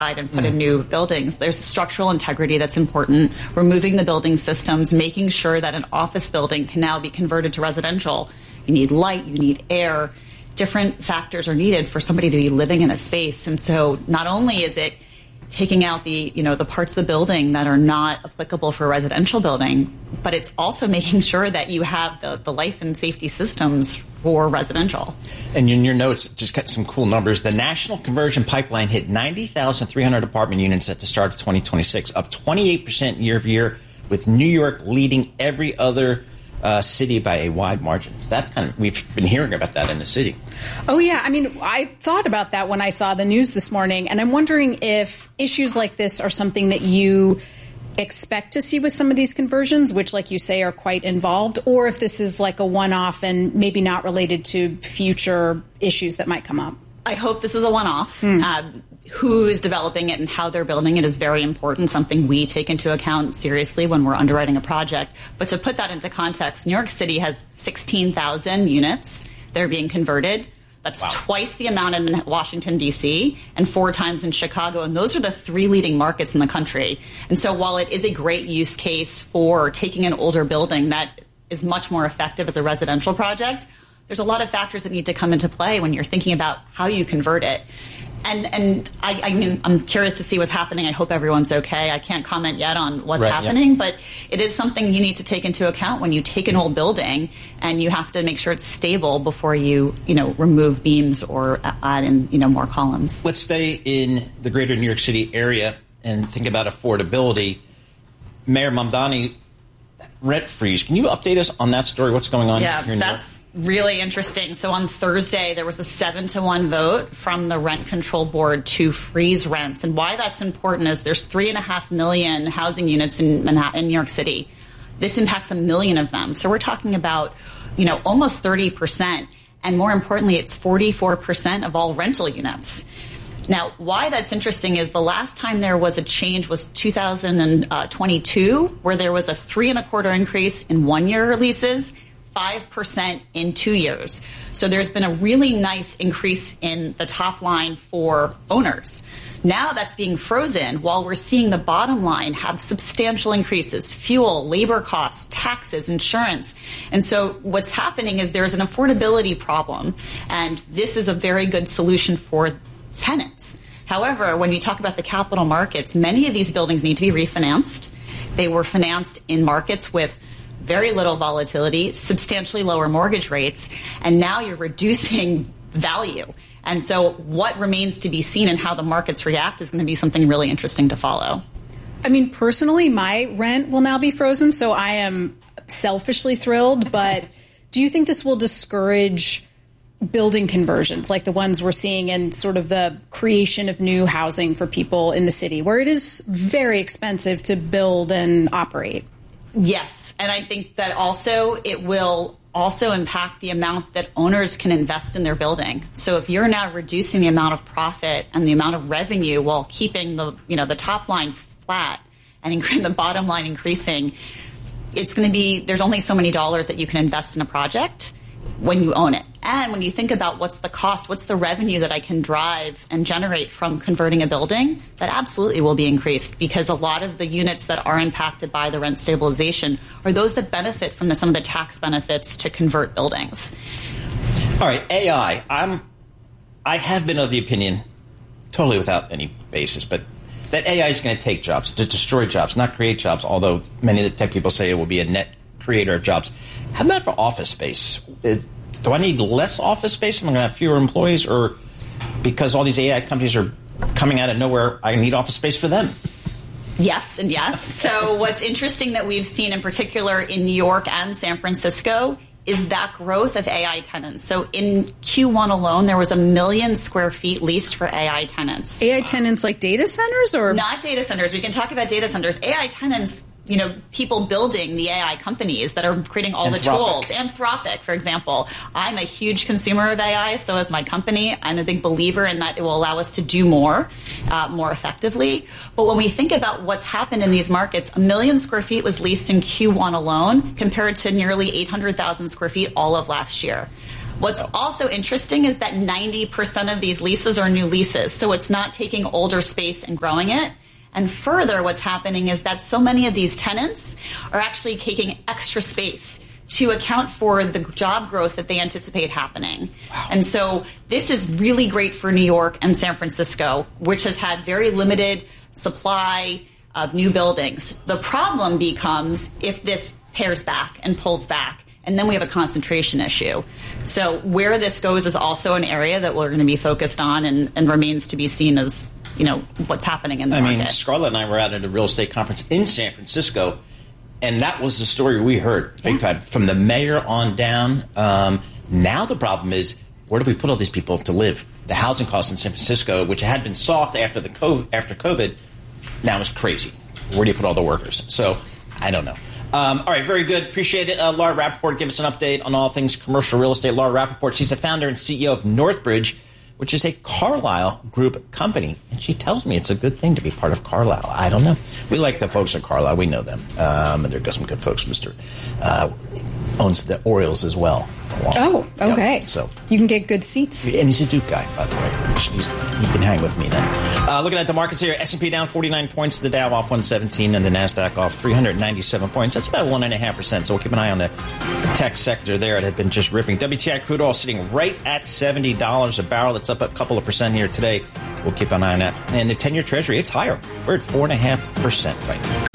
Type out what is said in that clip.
and put in new buildings. There's structural integrity that's important, removing the building systems, making sure that an office building can now be converted to residential. You need light, you need air. Different factors are needed for somebody to be living in a space. And so not only is it taking out the parts of the building that are not applicable for a residential building, but it's also making sure that you have the life and safety systems for residential. And in your notes, just got some cool numbers. The national conversion pipeline hit 90,300 apartment units at the start of 2026, up 28% year over year, with New York leading every other city by a wide margin. We've been hearing about that in the city. Oh, yeah. I mean, I thought about that when I saw the news this morning, and I'm wondering if issues like this are something that you expect to see with some of these conversions, which, like you say, are quite involved, or if this is like a one-off and maybe not related to future issues that might come up. I hope this is a one-off. Who is developing it and how they're building it is very important, something we take into account seriously when we're underwriting a project. But to put that into context, New York City has 16,000 units that are being converted. That's twice the amount in Washington, D.C., and 4 times in Chicago. And those are the 3 leading markets in the country. And so while it is a great use case for taking an older building that is much more effective as a residential project, there's a lot of factors that need to come into play when you're thinking about how you convert it. And I mean, I'm curious to see what's happening. I hope everyone's okay. I can't comment yet on what's happening, but it is something you need to take into account when you take an old building, and you have to make sure it's stable before you remove beams or add in, more columns. Let's stay in the greater New York City area and think about affordability. Mayor Mamdani, rent freeze. Can you update us on that story? What's going on here in New York? That's really interesting. So on Thursday, there was a 7-1 vote from the Rent Control Board to freeze rents. And why that's important is there's 3.5 million housing units in Manhattan, New York City. This impacts 1 million of them. So we're talking about, almost 30%. And more importantly, it's 44% of all rental units. Now, why that's interesting is the last time there was a change was 2022, where there was a 3.25% increase in 1-year leases, 5% in 2 years. So there's been a really nice increase in the top line for owners. Now that's being frozen while we're seeing the bottom line have substantial increases: fuel, labor costs, taxes, insurance. And so what's happening is there's an affordability problem, and this is a very good solution for tenants. However, when you talk about the capital markets, many of these buildings need to be refinanced. They were financed in markets with very little volatility, substantially lower mortgage rates, and now you're reducing value. And so what remains to be seen and how the markets react is going to be something really interesting to follow. I mean, personally, my rent will now be frozen, so I am selfishly thrilled, but do you think this will discourage building conversions like the ones we're seeing in sort of the creation of new housing for people in the city, where it is very expensive to build and operate? Yes, and I think that also it will also impact the amount that owners can invest in their building. So if you're now reducing the amount of profit and the amount of revenue while keeping the top line flat and the bottom line increasing, it's going to be, there's only so many dollars that you can invest in a project when you own it. And when you think about what's the cost, what's the revenue that I can drive and generate from converting a building, that absolutely will be increased, because a lot of the units that are impacted by the rent stabilization are those that benefit from some of the tax benefits to convert buildings. All right, AI. I have been of the opinion, totally without any basis, but that AI is going to take jobs, to destroy jobs, not create jobs, although many of the tech people say it will be a net creator of jobs. How about for office space? Do I need less office space? Am I going to have fewer employees? Or because all these AI companies are coming out of nowhere, I need office space for them? Yes and yes. So what's interesting that we've seen in particular in New York and San Francisco is that growth of AI tenants. So in Q1 alone, there was 1 million square feet leased for AI tenants. AI tenants like data centers, or? Not data centers. We can talk about data centers. AI tenants, people building the AI companies that are creating all the tools. Anthropic, for example. I'm a huge consumer of AI, so is my company. I'm a big believer in that it will allow us to do more effectively. But when we think about what's happened in these markets, 1 million square feet was leased in Q1 alone, compared to nearly 800,000 square feet all of last year. What's also interesting is that 90% of these leases are new leases. So it's not taking older space and growing it. And further, what's happening is that so many of these tenants are actually taking extra space to account for the job growth that they anticipate happening. Wow. And so this is really great for New York and San Francisco, which has had very limited supply of new buildings. The problem becomes if this pares back and pulls back, and then we have a concentration issue. So where this goes is also an area that we're going to be focused on and remains to be seen as, what's happening in the market. I mean, Scarlett and I were out at a real estate conference in San Francisco, and that was the story we heard big time from the mayor on down. Now the problem is, where do we put all these people to live? The housing costs in San Francisco, which had been soft after COVID, now is crazy. Where do you put all the workers? So I don't know. All right, very good. Appreciate it. Laura Rappaport, give us an update on all things commercial real estate. Laura Rappaport, she's the founder and CEO of Northbridge, which is a Carlyle Group company. And she tells me it's a good thing to be part of Carlyle. I don't know. We like the folks at Carlyle. We know them. And they're some good folks. Mr. Owns the Orioles as well. Oh, okay. Yep. So you can get good seats. And he's a Duke guy, by the way. You can hang with me then. Looking at the markets here, S&P down 49 points, the Dow off 117, and the NASDAQ off 397 points. That's about 1.5%. So we'll keep an eye on the tech sector there. It had been just ripping. WTI crude oil sitting right at $70 a barrel. It's up a couple of percent here today. We'll keep an eye on that. And the 10-year Treasury, it's higher. We're at 4.5% right now.